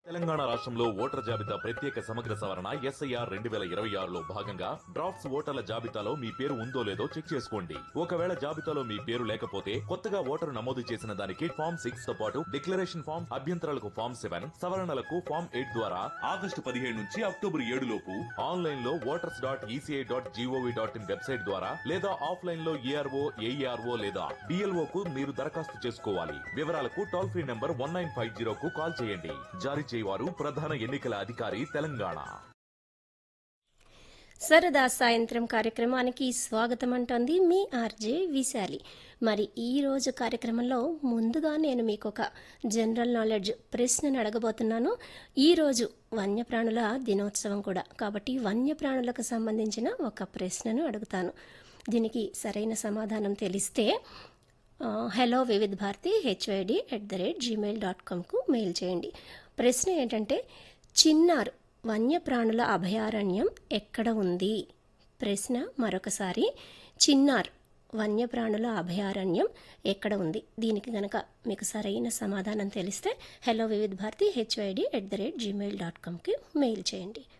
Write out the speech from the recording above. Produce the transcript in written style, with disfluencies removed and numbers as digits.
తెలంగాణ రాష్ట్రంలో ఓటర్ జాబితా ప్రత్యేక సమగ్ర సవరణ ఎస్ఐఆర్ 2026లో భాగంగా డ్రాఫ్ట్స్ ఓటర్ల జాబితాలో మీ పేరు ఉందో లేదో చెక్ చేసుకోండి. ఒకవేళ జాబితాలో మీ పేరు లేకపోతే కొత్తగా ఓటరు నమోదు చేసిన దానికి ఫామ్ 6 తో పాటు డిక్లరేషన్ ఫామ్, అభ్యంతరాలకు ఫామ్ 7, సవరణలకు ఫామ్ 8 ద్వారా ఆగస్టు 15 నుంచి అక్టోబర్ 7 లోపు ఆన్లైన్ లో voters.eci.gov.in వెబ్సైట్ ద్వారా లేదా ఆఫ్లైన్ లో ఏఆర్ఓ, ఏఈఆర్ఓ లేదా బిఎల్ఓ కు మీరు దరఖాస్తు చేసుకోవాలి. వివరాలకు టోల్ ఫ్రీ నంబర్ 1950 కు కాల్ చేయండి. జారీ చేయవారు ప్రధాన ఎన్నికల అధికారి తెలంగాణ. సరదా సాయంత్రం కార్యక్రమానికి స్వాగతం అంటోంది మీ ఆర్జే విశాలి. మరి ఈ రోజు కార్యక్రమంలో ముందుగా నేను మీకు ఒక జనరల్ నాలెడ్జ్ ప్రశ్నను అడగబోతున్నాను. ఈరోజు వన్యప్రాణుల దినోత్సవం కూడా కాబట్టి వన్యప్రాణులకు సంబంధించిన ఒక ప్రశ్నను అడుగుతాను. దీనికి సరైన సమాధానం తెలిస్తే హలో వివిధ్ భారతి HYD@gmail.comకు మెయిల్ చేయండి. ప్రశ్న ఏంటంటే, చిన్నార్ వన్యప్రాణుల అభయారణ్యం ఎక్కడ ఉంది? ప్రశ్న మరొకసారి, చిన్నార్ వన్యప్రాణుల అభయారణ్యం ఎక్కడ ఉంది? దీనికి గనక మీకు సరైన సమాధానం తెలిస్తే హలో వివిధ్ భారతి HYD@gmail.comకి మెయిల్ చేయండి.